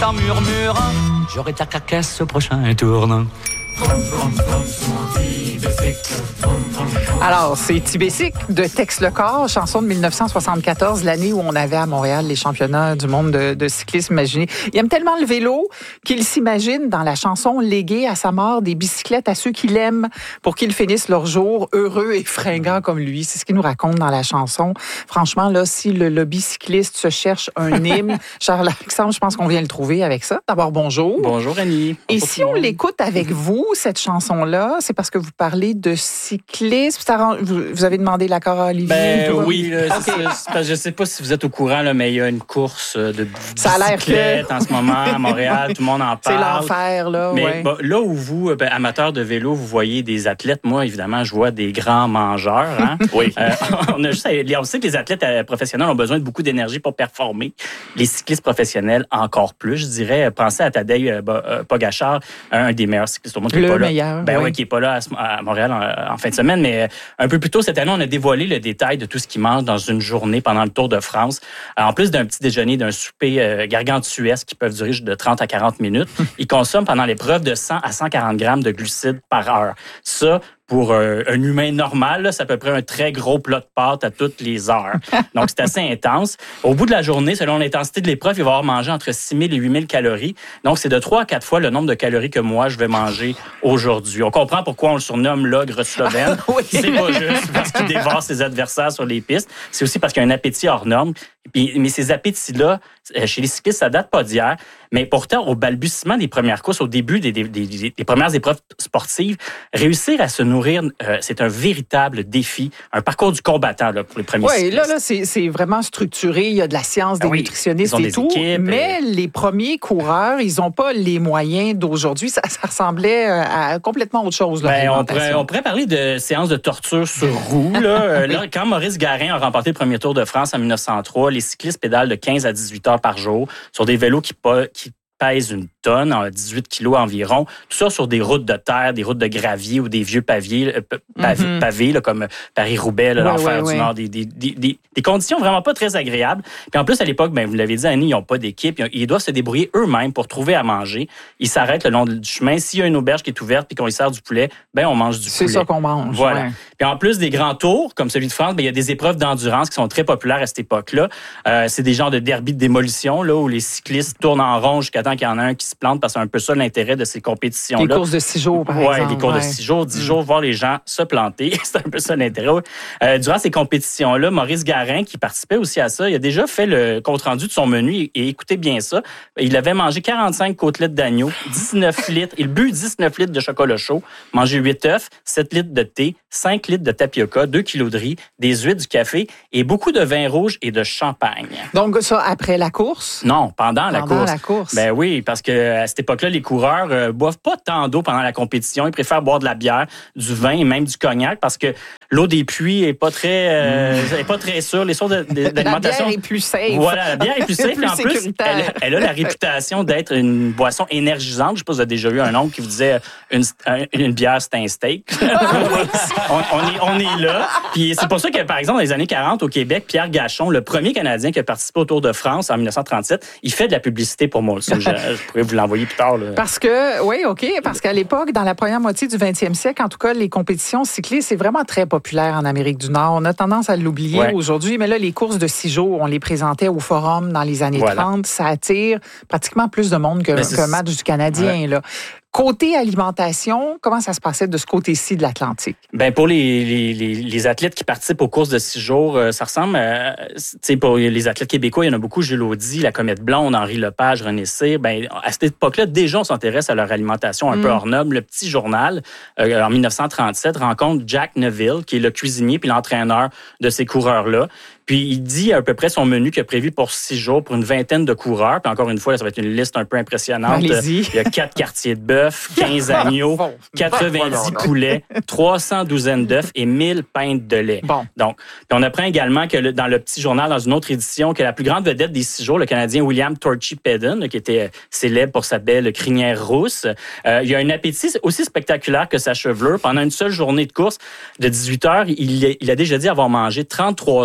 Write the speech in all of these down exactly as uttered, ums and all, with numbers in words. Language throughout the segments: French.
en murmurant, j'aurai ta cacasse au prochain tournant. Alors, c'est Tibésic de Tex Le Corps, chanson de dix-neuf cent soixante-quatorze, l'année où on avait à Montréal les championnats du monde de, de cyclisme. Imaginez. Il aime tellement le vélo qu'il s'imagine dans la chanson léguer à sa mort des bicyclettes à ceux qui l'aiment pour qu'ils finissent leur jour heureux et fringants comme lui. C'est ce qu'il nous raconte dans la chanson. Franchement, là, si le lobby cycliste se cherche un hymne, Charles-Alexandre, je pense qu'on vient le trouver avec ça. D'abord, bonjour. Bonjour, Annie. Et bonjour si on l'écoute avec vous, cette chanson-là, c'est parce que vous parlez de cyclisme. Vous avez demandé l'accord à Olivier? Ben oui, là, okay. c'est, c'est, je ne sais pas si vous êtes au courant, là, mais il y a une course de bicyclette en ce moment à Montréal. Tout le monde en parle. C'est l'enfer, là. Mais ouais. bon, là où vous, ben, amateurs de vélo, vous voyez des athlètes. Moi, évidemment, je vois des grands mangeurs. Hein? Oui. Euh, on, a juste, on sait que les athlètes professionnels ont besoin de beaucoup d'énergie pour performer. Les cyclistes professionnels, encore plus, je dirais. Pensez à Tadej Pogačar, un des meilleurs cyclistes au monde. Le qui est pas meilleur. Là. Ben oui, oui, qui n'est pas là à, à Montréal en, en fin de semaine. Mais un peu plus tôt cette année, on a dévoilé le détail de tout ce qu'il mange dans une journée pendant le Tour de France. En plus d'un petit déjeuner, d'un souper euh, gargantuesque qui peuvent durer de trente à quarante minutes, il consomme pendant l'épreuve de cent à cent quarante grammes de glucides par heure. Ça, pour euh, un humain normal, là, c'est à peu près un très gros plat de pâtes à toutes les heures. Donc, c'est assez intense. Au bout de la journée, selon l'intensité de l'épreuve, il va avoir mangé entre six mille et huit mille calories. Donc, c'est de trois à quatre fois le nombre de calories que moi, je vais manger aujourd'hui. On comprend pourquoi on le surnomme l'ogre slovène. Oui. C'est pas juste parce qu'il dévore ses adversaires sur les pistes. C'est aussi parce qu'il a un appétit hors norme. Puis, mais ces appétits-là, chez les cyclistes, ça date pas d'hier. Mais pourtant, au balbutiement des premières courses, au début des, des, des, des premières épreuves sportives, réussir à se nourrir, euh, c'est un véritable défi, un parcours du combattant là, pour les premiers oui, cyclistes. Oui, là, là c'est, c'est vraiment structuré. Il y a de la science des ah oui, nutritionnistes et tout. Équipes, mais et... les premiers coureurs, ils n'ont pas les moyens d'aujourd'hui. Ça, ça ressemblait à complètement autre chose. Ben, on, pourrait, on pourrait parler de séances de torture sur roue. Là. Là, quand Maurice Garin a remporté le premier Tour de France en dix-neuf cent trois, les cyclistes pédalent de quinze à dix-huit heures par jour sur des vélos qui, qui pèsent une tonne, dix-huit kilos environ. Tout ça sur des routes de terre, des routes de gravier ou des vieux paviers, pavés, mm-hmm. pavés là, comme Paris-Roubaix, là, ouais, l'enfer ouais, du ouais. Nord. Des, des, des, des conditions vraiment pas très agréables. Puis en plus, à l'époque, ben, vous l'avez dit, Annie, ils n'ont pas d'équipe. Ils doivent se débrouiller eux-mêmes pour trouver à manger. Ils s'arrêtent le long du chemin. S'il y a une auberge qui est ouverte puis qu'on y sert du poulet, ben on mange du C'est poulet. C'est ça qu'on mange. Voilà. Ouais. Puis en plus des grands tours, comme celui de France, ben, il y a des épreuves d'endurance qui sont très populaires à cette époque-là. Euh, c'est des genres de derby de démolition là, où les cyclistes tournent en rond jusqu'à temps qu'il y en a un qui se plante parce que c'est un peu ça l'intérêt de ces compétitions-là. Des courses de six jours, par ouais, exemple. Oui, des courses ouais. de six jours, dix mmh. jours, voir les gens se planter. C'est un peu ça l'intérêt. Euh, durant ces compétitions-là, Maurice Garin, qui participait aussi à ça, il a déjà fait le compte-rendu de son menu et, et écoutez bien ça. Il avait mangé quarante-cinq côtelettes d'agneau, dix-neuf litres, il but dix-neuf litres de chocolat chaud, mangé huit œufs, sept litres de thé, cinq litres de tapioca, deux kilos de riz, des huîtres, du café et beaucoup de vin rouge et de champagne. Donc ça, après la course? Non, pendant, pendant la course. la course. Ben oui, parce que à cette époque-là, les coureurs euh, boivent pas tant d'eau pendant la compétition. Ils préfèrent boire de la bière, du vin et même du cognac parce que l'eau des puits est pas très, euh, mmh. est pas très sûre. Les sources de, de, d'alimentation. La bière est plus safe. Voilà, la bière est plus safe. plus et en plus, elle, elle a la réputation d'être une boisson énergisante. Je sais pas si vous avez déjà eu un oncle qui vous disait une, une bière, c'est un steak. on, on, est, on est là. Puis c'est pour ça que, par exemple, dans les années quarante, au Québec, Pierre Gachon, le premier Canadien qui a participé au Tour de France en dix-neuf cent trente-sept, il fait de la publicité pour Molson. Je, je pourrais vous l'envoyer plus tard. Là. Parce que, oui, OK, parce qu'à l'époque, dans la première moitié du vingtième siècle, en tout cas, les compétitions cyclistes, c'est vraiment très populaire en Amérique du Nord. On a tendance à l'oublier ouais. aujourd'hui, mais là, les courses de six jours, on les présentait au Forum dans les années voilà. trente. Ça attire pratiquement plus de monde que, qu'un match du Canadien. Ouais. Là. Côté alimentation, comment ça se passait de ce côté-ci de l'Atlantique? Ben pour les, les, les, les athlètes qui participent aux courses de six jours, euh, ça ressemble à, tu sais, pour les athlètes québécois, il y en a beaucoup, Jules Audy, la Comète Blonde, Henri Lepage, René Cyr. Ben, à cette époque-là, déjà, on s'intéresse à leur alimentation un mm. peu hors norme. Le Petit Journal, euh, en dix-neuf cent trente-sept, rencontre Jack Neville, qui est le cuisinier puis l'entraîneur de ces coureurs-là. Puis il dit à peu près son menu qu'il a prévu pour six jours pour une vingtaine de coureurs. Puis encore une fois, là, ça va être une liste un peu impressionnante. Allez-y. Il y a quatre quartiers de bœuf, quinze agneaux, quatre-vingt-dix poulets, trois cents douzaines d'œufs et mille pintes de lait. Bon. Donc, puis on apprend également que le, dans le Petit Journal, dans une autre édition, que la plus grande vedette des six jours, le Canadien William Torchy Peden, là, qui était célèbre pour sa belle crinière rousse, euh, il a un appétit aussi spectaculaire que sa chevelure. Pendant une seule journée de course de dix-huit heures, il, il a déjà dit avoir mangé trente-trois œufs et boire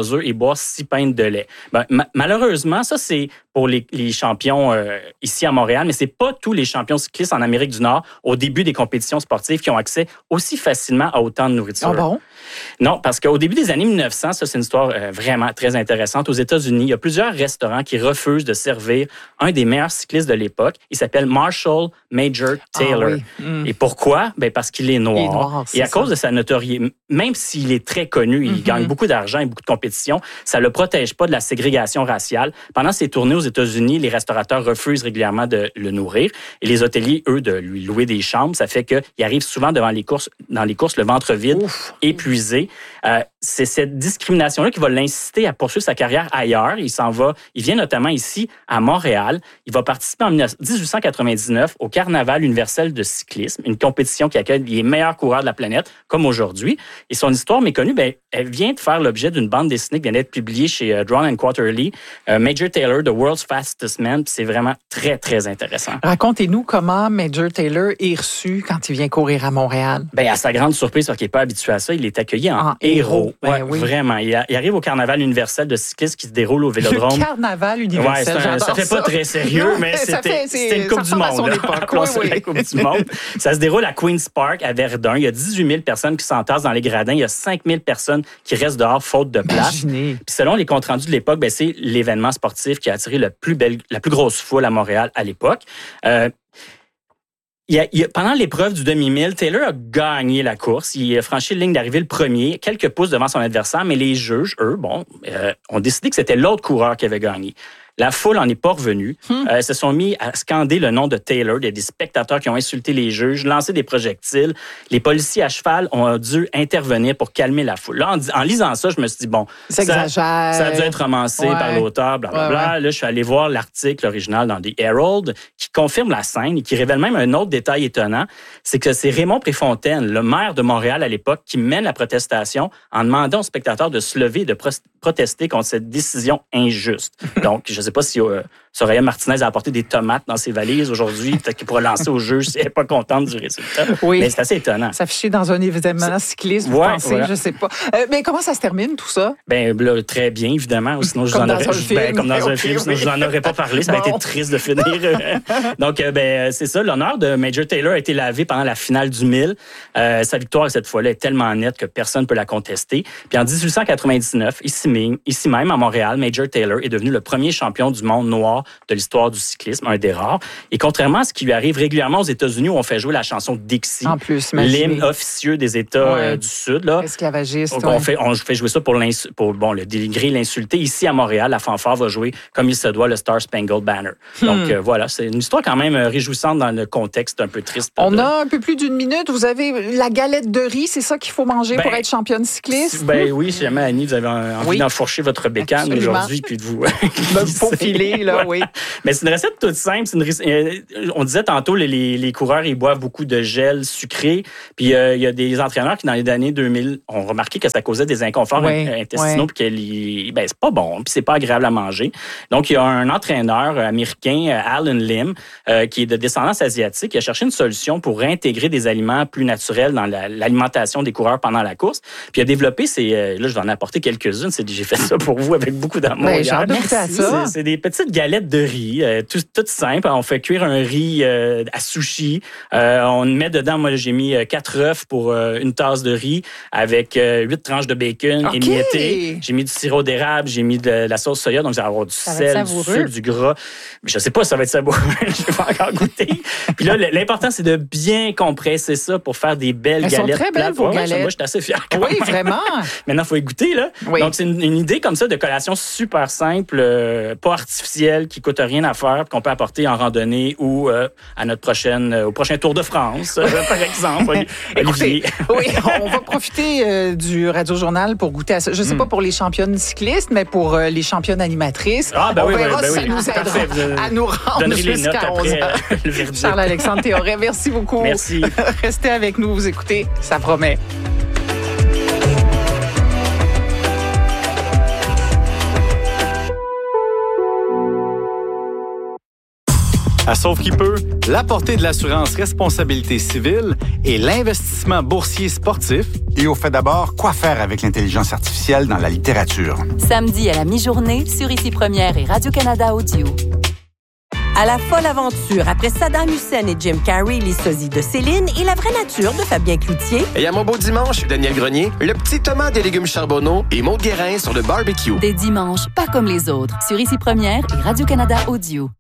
boire six pintes de lait. Ben, ma- malheureusement, ça, c'est pour les, les champions euh, ici à Montréal, mais c'est pas tous les champions cyclistes en Amérique du Nord au début des compétitions sportives qui ont accès aussi facilement à autant de nourriture. Ah bon? Non, parce qu'au début des années mille neuf cents, ça, c'est une histoire euh, vraiment très intéressante. Aux États-Unis, il y a plusieurs restaurants qui refusent de servir un des meilleurs cyclistes de l'époque. Il s'appelle Marshall Major Taylor. Ah oui. mm. Et pourquoi? Ben parce qu'il est noir. Il est noir, et à c'est cause ça. de sa notoriété, même s'il est très connu, il Mm-hmm. gagne beaucoup d'argent et beaucoup de compétitions, ça ne le protège pas de la ségrégation raciale. Pendant ses tournées aux États-Unis, les restaurateurs refusent régulièrement de le nourrir et les hôteliers, eux, de lui louer des chambres. Ça fait qu'il arrive souvent devant les courses, dans les courses le ventre vide, Ouf. épuisé. Euh, c'est cette discrimination-là qui va l'inciter à poursuivre sa carrière ailleurs. Il s'en va, il vient notamment ici à Montréal. Il va participer en dix-huit cent quatre-vingt-dix-neuf au Carnaval universel de cyclisme, une compétition qui accueille les meilleurs coureurs de la planète, comme aujourd'hui. Et son histoire méconnue, ben, elle vient de faire l'objet d'une bande dessinée qui vient d'être publiée chez uh, Drawn and Quarterly, uh, Major Taylor, The World's Fastest Man. C'est vraiment très, très intéressant. Racontez-nous comment Major Taylor est reçu quand il vient courir à Montréal. Ben, à sa grande surprise, parce qu'il n'est pas habitué à ça, il est accueilli en, En héros. héros. Ben Ouais, oui. Vraiment. Il, a- il arrive au Carnaval universel de cyclisme qui se déroule au Vélodrome. Le carnaval Ouais, universel, c'est un- j'adore ça fait pas ça. très sérieux, Non, mais ça c'était, fait- c'est- c'était une Coupe ça du ressemble à son Monde. là. époque. Appelons Oui, ça oui. la Coupe du Monde. Ça se déroule à Queen's Park, à Verdun. Il y a dix-huit mille personnes qui s'entassent dans les gradins. Il y a cinq mille personnes qui restent dehors faute de place. Imaginez. Puis selon les comptes rendus de l'époque, ben, c'est l'événement sportif qui a attiré le plus belle, la plus grosse foule à Montréal à l'époque. Euh, Il a, il a, pendant l'épreuve du demi-mille, Taylor a gagné la course. Il a franchi la ligne d'arrivée le premier, quelques pouces devant son adversaire, mais les juges, eux, bon, euh, ont décidé que c'était l'autre coureur qui avait gagné. La foule n'en est pas revenue. Hmm. Euh, se sont mis à scander le nom de Taylor. Il y a des spectateurs qui ont insulté les juges, lancé des projectiles. Les policiers à cheval ont dû intervenir pour calmer la foule. Là, en, en lisant ça, je me suis dit, bon, Ça exagère. ça a dû être romancé Ouais. par l'auteur, blablabla. Ouais, ouais. Là, je suis allé voir l'article original dans The Herald qui confirme la scène et qui révèle même un autre détail étonnant. C'est que c'est Raymond Préfontaine, le maire de Montréal à l'époque, qui mène la protestation en demandant aux spectateurs de se lever et de pro- protester contre cette décision injuste. Donc, je ne sais pas si euh, Soraya Martinez a apporté des tomates dans ses valises aujourd'hui, peut-être qu'il pourrait lancer au juge si elle n'est pas contente du résultat. Oui. Mais c'est assez étonnant. S'afficher dans un événement cycliste, vous Ouais, pensez, voilà. je sais pas. Euh, mais comment ça se termine, tout ça? Ben là, très bien, évidemment. ou Sinon, je vous Comme en dans aurais, un je- film. ben, comme dans un Ok, film, sinon oui. je n'en aurais pas parlé. Ça aurait Bon. été triste de finir. Donc, euh, ben, c'est ça. L'honneur de Major Taylor a été lavé pendant la finale du mille. Euh, sa victoire, cette fois-là, est tellement nette que personne ne peut la contester. Puis en dix-huit cent quatre-vingt-dix-neuf, ici même, ici même à Montréal, Major Taylor est devenu le premier champion du monde noir de l'histoire du cyclisme, un des rares. Et contrairement à ce qui lui arrive régulièrement aux États-Unis où on fait jouer la chanson Dixie, En plus, imaginez. l'hymne officieux des États Ouais. euh, du Sud, là, Esclavagiste. donc, ouais. on, fait, on fait jouer ça pour, l'insu- pour bon, le dénigrer, l'insulter. Ici, à Montréal, la fanfare va jouer, comme il se doit, le Star Spangled Banner. Donc, Hmm. euh, voilà, c'est une histoire quand même euh, réjouissante dans le contexte un peu triste. On de- a un peu plus d'une minute. Vous avez la galette de riz, c'est ça qu'il faut manger Ben, pour être championne cycliste? Ben oui, si jamais, Annie, vous avez envie Oui. d'enfourcher votre bécane Absolument. aujourd'hui, puis de vous... Me faufiler, là, oui. Mais c'est une recette toute simple. C'est une rec- euh, on disait tantôt, les, les, les coureurs, ils boivent beaucoup de gel sucré. Puis euh, il y a des entraîneurs qui, dans les années deux mille, ont remarqué que ça causait des inconforts Ouais, in- intestinaux, ouais. puis que les- ben, c'est pas bon, puis c'est pas agréable à manger. Donc, il y a un entraîneur américain, euh, Alan Lim, euh, qui est de descendance asiatique, qui a cherché une solution pour réintégrer des aliments plus naturels dans la- l'alimentation des coureurs pendant la course. Puis il a développé ces... euh, là, je vais en apporter quelques-unes. C'est- J'ai fait ça pour vous avec beaucoup d'amour. Ben, j'ai hier. hâte de goûter à ça. C'est- C'est des petites galettes de riz, euh, tout, toutes simples. On fait cuire un riz euh, à sushi. Euh, on met dedans, moi, j'ai mis euh, quatre œufs pour euh, une tasse de riz avec euh, huit tranches de bacon OK. émiettées. J'ai mis du sirop d'érable, j'ai mis de la sauce soya, donc ça va avoir du Ça va être sel, du savoureux. sucre, du gras. Mais je sais pas si ça va être savoureux. Je vais pas encore goûter. Puis là, l'important, c'est de bien compresser ça pour faire des belles Elles sont galettes. très belles, plates. vos Ouais, ouais, galettes. moi, je suis assez fier. quand Oui, même. vraiment. Maintenant, il faut y goûter, là. Oui. Donc, c'est une, une idée comme ça de collation super simple, euh, pas artificielle, qui coûte rien à faire, qu'on peut apporter en randonnée ou euh, à notre prochaine, euh, au prochain Tour de France, euh, par exemple. Oli- Olivier. Écoutez, oui, on va profiter euh, du Radio-Journal pour goûter à ça. Je ne sais pas pour les championnes cyclistes, mais pour euh, les championnes animatrices. Ah, ben on oui, verra ben si oui. ça nous Parfait, aidera vous à nous rendre donnerez les notes jusqu'à onze après heures. euh, le verdict. Charles-Alexandre Théoret, merci beaucoup. Merci. Restez avec nous, vous écoutez, ça promet. À Sauve qui peut, la portée de l'assurance responsabilité civile et l'investissement boursier sportif. Et au fait d'abord, quoi faire avec l'intelligence artificielle dans la littérature? Samedi à la mi-journée sur Ici Première et Radio-Canada Audio. À la folle aventure, après Saddam Hussein et Jim Carrey, les sosies de Céline et la vraie nature de Fabien Cloutier. Et à mon beau dimanche, Daniel Grenier, le petit Thomas des légumes charbonneaux et Maud Guérin sur le barbecue. Des dimanches pas comme les autres sur Ici Première et Radio-Canada Audio.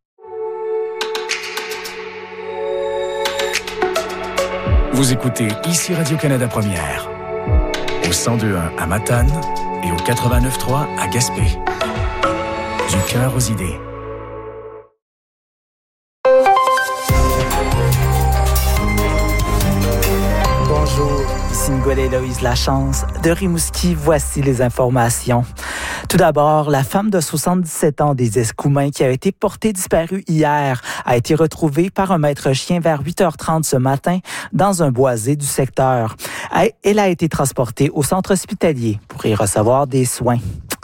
Vous écoutez Ici Radio-Canada Première, au cent deux virgule un à Matane et au quatre-vingt-neuf virgule trois à Gaspé. Du cœur aux idées. Bonjour, ici Miguel Héloïse Lachance de Rimouski. Voici les informations. Tout d'abord, la femme de soixante-dix-sept ans des Escoumins qui a été portée disparue hier a été retrouvée par un maître chien vers huit heures trente ce matin dans un boisé du secteur. Elle a été transportée au centre hospitalier pour y recevoir des soins.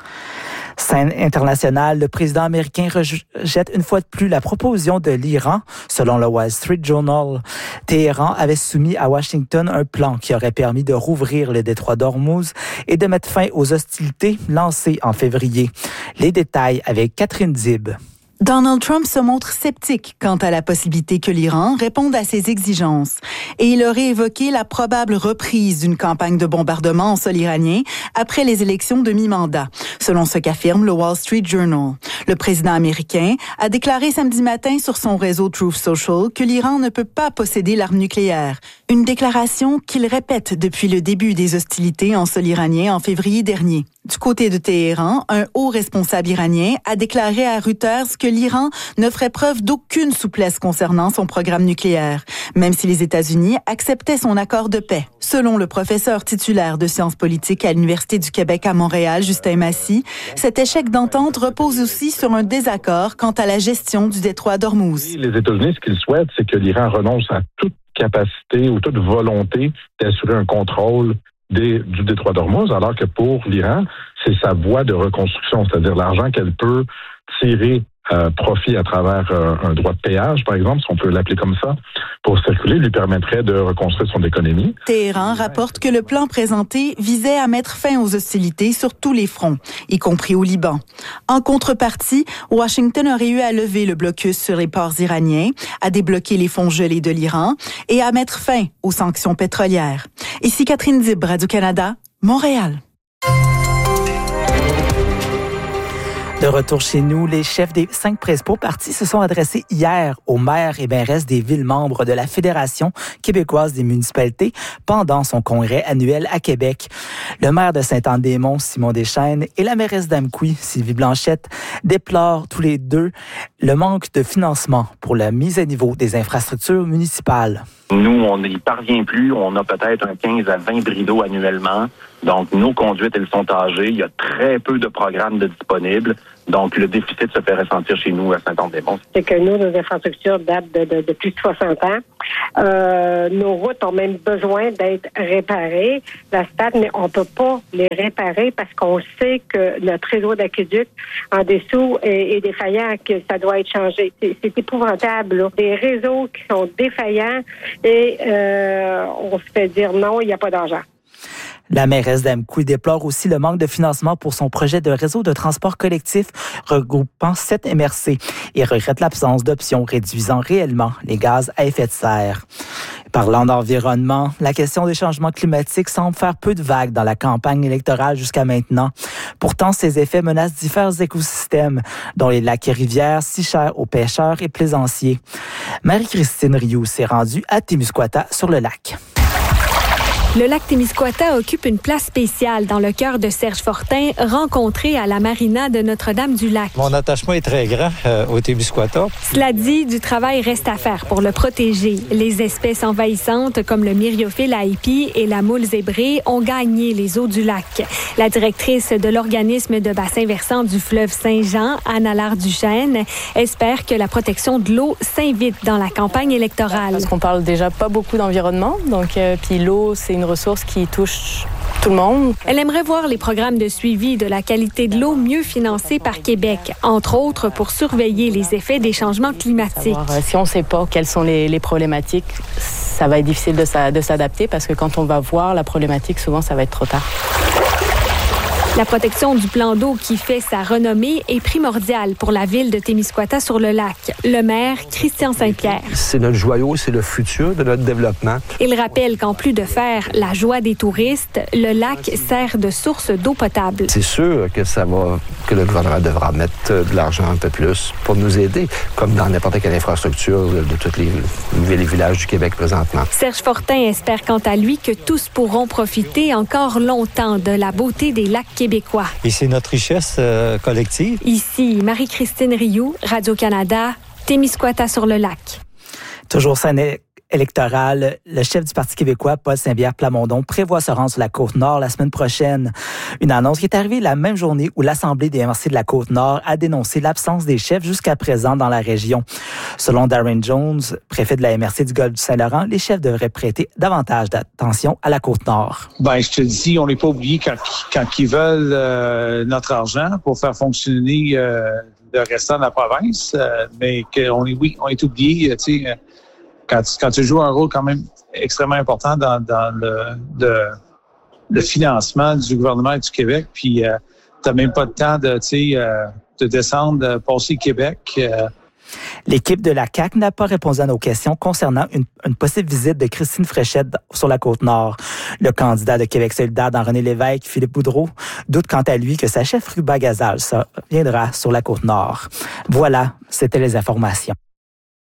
Scène internationale, le président américain rejette une fois de plus la proposition de l'Iran. Selon le Wall Street Journal, Téhéran avait soumis à Washington un plan qui aurait permis de rouvrir le détroit d'Ormuz et de mettre fin aux hostilités lancées en février. Les détails avec Catherine Dib. Donald Trump se montre sceptique quant à la possibilité que l'Iran réponde à ses exigences et il aurait évoqué la probable reprise d'une campagne de bombardement en sol iranien après les élections de mi-mandat, selon ce qu'affirme le Wall Street Journal. Le président américain a déclaré samedi matin sur son réseau Truth Social que l'Iran ne peut pas posséder l'arme nucléaire, une déclaration qu'il répète depuis le début des hostilités en sol iranien en février dernier. Du côté de Téhéran, un haut responsable iranien a déclaré à Reuters que l'Iran ne ferait preuve d'aucune souplesse concernant son programme nucléaire, même si les États-Unis acceptaient son accord de paix. Selon le professeur titulaire de sciences politiques à l'Université du Québec à Montréal, Justin Massy, cet échec d'entente repose aussi sur un désaccord quant à la gestion du détroit d'Ormuz. Les États-Unis, ce qu'ils souhaitent, c'est que l'Iran renonce à toute capacité ou toute volonté d'assurer un contrôle Des, du détroit d'Ormuz, alors que pour l'Iran, c'est sa voie de reconstruction, c'est-à-dire l'argent qu'elle peut tirer euh, profit à travers euh, un droit de péage, par exemple, si on peut l'appeler comme ça, pour circuler, lui permettrait de reconstruire son économie. Téhéran rapporte que le plan présenté visait à mettre fin aux hostilités sur tous les fronts, y compris au Liban. En contrepartie, Washington aurait eu à lever le blocus sur les ports iraniens, à débloquer les fonds gelés de l'Iran et à mettre fin aux sanctions pétrolières. Ici Catherine Dib, Radio-Canada, Montréal. De retour chez nous, les chefs des cinq principaux partis se sont adressés hier aux maires et mairesses des villes membres de la Fédération québécoise des municipalités pendant son congrès annuel à Québec. Le maire de Saint-Anne-des-Monts, Simon Deschênes, et la mairesse d'Amqui, Sylvie Blanchette, déplorent tous les deux le manque de financement pour la mise à niveau des infrastructures municipales. Nous, on n'y parvient plus. On a peut-être un quinze à vingt bridaux annuellement. Donc, nos conduites, elles sont âgées. Il y a très peu de programmes de disponibles. Donc, le déficit se fait ressentir chez nous à Saint-Anne-des-Monts. C'est que nous, nos infrastructures datent de, de, de plus de soixante ans. Euh, nos routes ont même besoin d'être réparées. La stade, mais on peut pas les réparer parce qu'on sait que notre réseau d'aqueduc en dessous est, est défaillant, que ça doit être changé. C'est, c'est épouvantable, là. Des réseaux qui sont défaillants et euh, on se fait dire non, il n'y a pas d'argent. La mairesse d'Amqui déplore aussi le manque de financement pour son projet de réseau de transport collectif regroupant sept M R C et regrette l'absence d'options réduisant réellement les gaz à effet de serre. Parlant d'environnement, la question des changements climatiques semble faire peu de vagues dans la campagne électorale jusqu'à maintenant. Pourtant, ces effets menacent divers écosystèmes, dont les lacs et rivières si chers aux pêcheurs et plaisanciers. Marie-Christine Rioux s'est rendue à Témiscouata sur le lac. Le lac Témiscouata occupe une place spéciale dans le cœur de Serge Fortin, rencontré à la marina de Notre-Dame-du-Lac. Mon attachement est très grand euh, au Témiscouata. Cela dit, du travail reste à faire pour le protéger. Les espèces envahissantes comme le myriophile haipi et la moule zébrée ont gagné les eaux du lac. La directrice de l'organisme de bassin versant du fleuve Saint-Jean, Anne Allard-Duchesne, espère que la protection de l'eau s'invite dans la campagne électorale. Parce qu'on parle déjà pas beaucoup d'environnement, donc euh, puis l'eau, c'est une une ressource qui touche tout le monde. Elle aimerait voir les programmes de suivi de la qualité de l'eau mieux financés par Québec, entre autres pour surveiller les effets des changements climatiques. Savoir, euh, si on ne sait pas quelles sont les, les problématiques, ça va être difficile de, sa, de s'adapter parce que quand on va voir la problématique, souvent, ça va être trop tard. La protection du plan d'eau qui fait sa renommée est primordiale pour la ville de Témiscouata-sur-le-Lac. Le maire, Christian Saint-Pierre. C'est notre joyau, c'est le futur de notre développement. Il rappelle qu'en plus de faire la joie des touristes, le lac sert de source d'eau potable. C'est sûr que ça va, que le gouvernement devra mettre de l'argent un peu plus pour nous aider, comme dans n'importe quelle infrastructure de toutes les villes et villages du Québec présentement. Serge Fortin espère quant à lui que tous pourront profiter encore longtemps de la beauté des lacs québécois. Québécois. Et c'est notre richesse euh, collective. Ici, Marie-Christine Rioux, Radio-Canada, Témiscouata-sur-le-Lac. Toujours scène électorale, le chef du Parti québécois, Paul Saint-Pierre Plamondon, prévoit se rendre sur la Côte-Nord la semaine prochaine. Une annonce qui est arrivée la même journée où l'Assemblée des M R C de la Côte-Nord a dénoncé l'absence des chefs jusqu'à présent dans la région. Selon Darren Jones, préfet de la M R C du Golfe du Saint-Laurent, les chefs devraient prêter davantage d'attention à la Côte-Nord. Ben, je te dis, on n'est pas oublié quand, quand ils veulent euh, notre argent pour faire fonctionner euh, le restant de la province, euh, mais qu'on est, oui, on est oublié, tu sais, Quand, quand tu joues un rôle quand même extrêmement important dans, dans le, de, le financement du gouvernement du Québec, puis euh, tu n'as même pas le temps de, tu sais, euh, de descendre, de passer Québec. Euh. L'équipe de la C A Q n'a pas répondu à nos questions concernant une, une possible visite de Christine Fréchette sur la Côte-Nord. Le candidat de Québec solidaire dans René Lévesque, Philippe Boudreau, doute quant à lui que sa chef Ruba Gazal viendra sur la Côte-Nord. Voilà, c'était les informations.